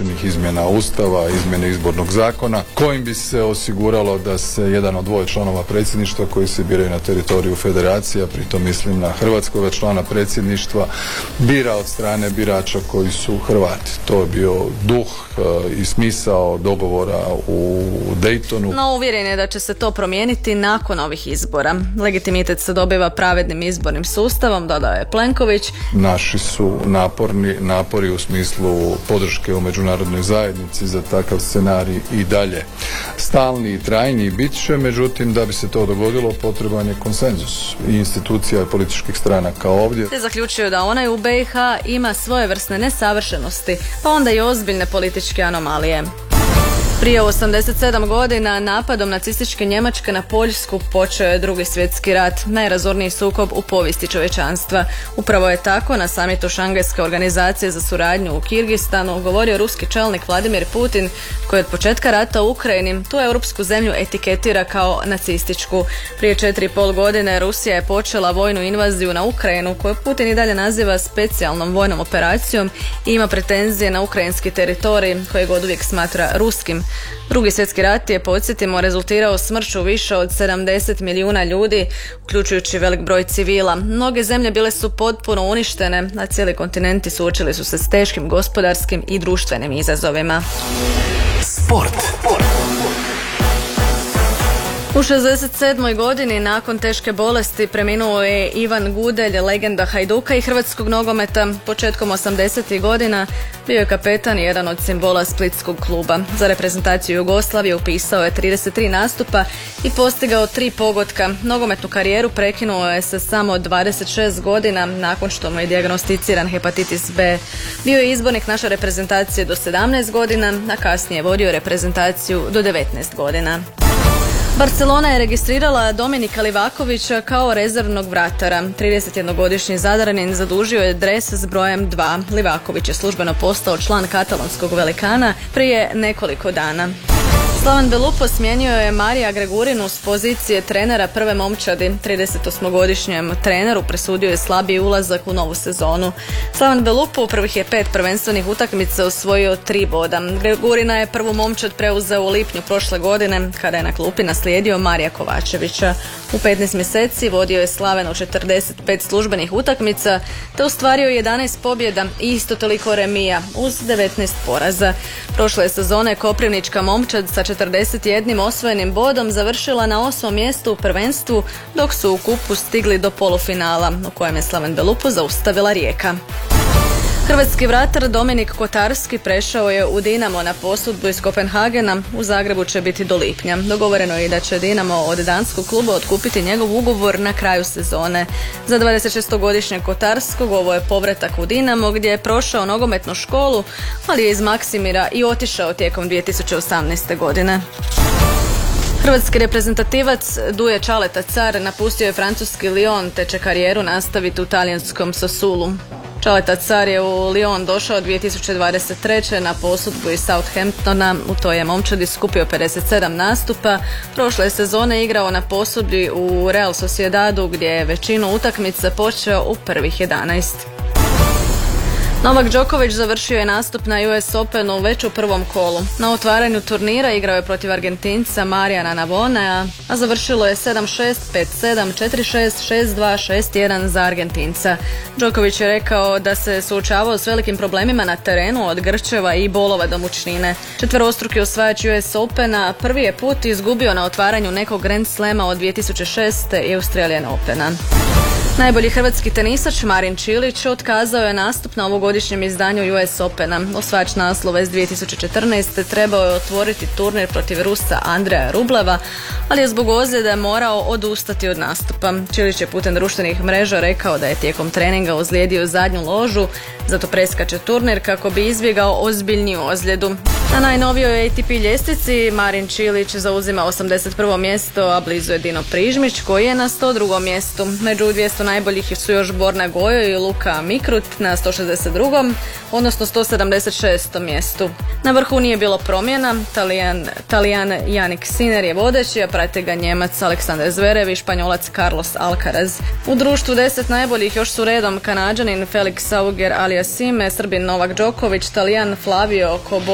značajnih izmjena Ustava, izmjene izbornog zakona, kojim bi se osiguralo da se jedan od dvoje članova predsjedništva koji se biraju na teritoriju federacija, pritom mislim na hrvatskoga člana predsjedništva, bira od strane birača koji su Hrvati. To je bio duh i smisao dogovora u Daytonu. No, uvjeren je da će se to promijeniti nakon ovih izbora. Legitimitet se dobiva pravednim izbornim sustavom, dodao je Plenković. Naši su napori u smislu podrške u međunarodnoj zajednici za takav scenarij i dalje stalni i trajni bit će, međutim da bi se to dogodilo potreban je konsenzus i institucija i političkih stranaka ovdje. Te zaključio da onaj u BiH ima svojevrsne nesavršenosti, pa onda i ozbiljne političke anomalije. Prije 87 godina napadom nacističke Njemačke na Poljsku počeo je Drugi svjetski rat, najrazorniji sukob u povijesti čovječanstva. Upravo je tako na samitu Šangajske organizacije za suradnju u Kirgistanu govorio ruski čelnik Vladimir Putin, koji od početka rata u Ukrajini tu europsku zemlju etiketira kao nacističku. Prije 4,5 godine Rusija je počela vojnu invaziju na Ukrajinu, koju Putin i dalje naziva specijalnom vojnom operacijom i ima pretenzije na ukrajinski teritorij, kojeg oduvijek smatra ruskim. Drugi svjetski rat je, podsjetimo, rezultirao smrću više od 70 milijuna ljudi, uključujući velik broj civila. Mnoge zemlje bile su potpuno uništene, a cijeli kontinenti suočili su se s teškim gospodarskim i društvenim izazovima. Sport. U 67. godini nakon teške bolesti preminuo je Ivan Gudelj, legenda Hajduka i hrvatskog nogometa. Početkom 80. godina bio je kapetan i jedan od simbola splitskog kluba. Za reprezentaciju Jugoslavije upisao je 33 nastupa i postigao 3 pogotka. Nogometnu karijeru prekinuo je sa samo 26 godina nakon što mu je dijagnosticiran hepatitis B. Bio je izbornik naše reprezentacije do 17 godina, a kasnije vodio reprezentaciju do 19 godina. Barcelona je registrirala Dominika Livakovića kao rezervnog vratara. 31-godišnji Zadaranin zadužio je dres s brojem 2. Livaković je službeno postao član katalonskog velikana prije nekoliko dana. Slaven Belupo smijenio je Marija Gregurinu s pozicije trenera prve momčadi. 38-godišnjem treneru presudio je slabiji ulazak u novu sezonu. Slaven Belupo u prvih je 5 prvenstvenih utakmica osvojio 3 boda. Gregurina je prvu momčad preuzeo u lipnju prošle godine, kada je na klupi naslijedio Marija Kovačevića. U 15 mjeseci vodio je Slaven u 45 službenih utakmica, te ostvario 11 pobjeda i isto toliko remija, uz 19 poraza. Prošle sezone koprivnička momčad sa 41 osvojenim bodom završila na 8. mjestu u prvenstvu, dok su u kupu stigli do polufinala, u kojem je Slaven Belupo zaustavila Rijeka. Hrvatski vratar Dominik Kotarski prešao je u Dinamo na posudbu iz Kopenhagena. U Zagrebu će biti do lipnja. Dogovoreno je da će Dinamo od danskog kluba otkupiti njegov ugovor na kraju sezone. Za 26-godišnjeg Kotarskog ovo je povratak u Dinamo, gdje je prošao nogometnu školu, ali je iz Maksimira i otišao tijekom 2018. godine. Hrvatski reprezentativac Duje Čaleta Car napustio je francuski Lyon, te će karijeru nastaviti u talijanskom Sassuolu. Čaleta Car je u Lyon došao 2023. na posudbu iz Southamptona. U toj je momčadi skupio 57 nastupa. Prošle sezone igrao na posudbi u Real Sociedadu, gdje je većinu utakmica počeo u prvih 11. Novak Đoković završio je nastup na US Openu već u prvom kolu. Na otvaranju turnira igrao je protiv Argentinca Marijana Navonea, a završilo je 7-6, 5-7, 4-6, 6-2, 6-1 za Argentinca. Đoković je rekao da se suočavao s velikim problemima na terenu, od grčeva i bolova do mučnine. Četverostruki osvajač US Opena prvi je put izgubio na otvaranju nekog Grand Slema od 2006. i Australian Opena. Najbolji hrvatski tenisač Marin Čilić otkazao je nastup na ovogodišnjem izdanju US Opena. Osvajač naslova iz 2014. trebao je otvoriti turnir protiv Rusa Andreja Rubleva, ali je zbog ozljede morao odustati od nastupa. Čilić je putem društvenih mreža rekao da je tijekom treninga ozlijedio zadnju ložu, zato preskače turnir kako bi izbjegao ozbiljniju ozljedu. Na najnovijoj ATP ljestvici Marin Čilić zauzima 81. mjesto, a blizu je Dino Prižmić koji je na 102. mjestu. Među 200 najboljih su još Borna Gojo i Luka Mikrut na 162. odnosno 176. mjestu. Na vrhu nije bilo promjena, Talijan Jannik Sinner je vodeći, a prate ga Njemac Aleksandar Zverev i Španjolac Carlos Alcaraz. U društvu 10 najboljih još su redom Kanađanin Felix Auger-Aliassime, Srbin Novak Đoković, Talijan Flavio Cobolli